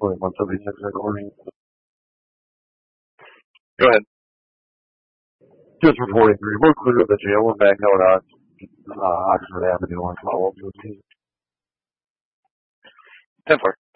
176 recording. Go ahead. Just reporting 3. We're clear of the jail and back out on Oxford Avenue on 12. 10-4.